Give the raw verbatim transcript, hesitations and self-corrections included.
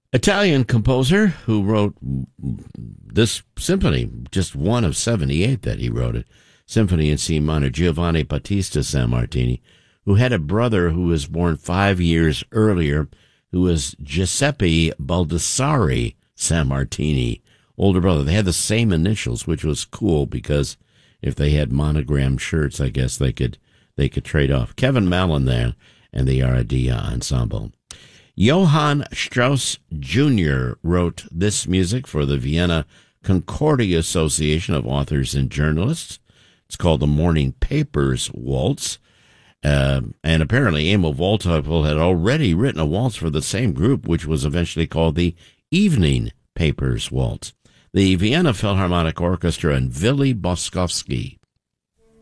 Italian composer who wrote this symphony, just one of seventy-eight that he wrote it, Symphony in C minor, Giovanni Battista Sammartini, who had a brother who was born five years earlier, who was Giuseppe Baldassari Sammartini, older brother. They had the same initials, which was cool because if they had monogrammed shirts, I guess they could they could trade off. Kevin Mallon there and the Aradia Ensemble. Johann Strauss Junior wrote this music for the Vienna Concordia Association of Authors and Journalists. It's called the Morning Papers Waltz. Uh, and apparently Emil Waldteufel had already written a waltz for the same group, which was eventually called the Evening Papers Waltz. The Vienna Philharmonic Orchestra and Willy Boskowski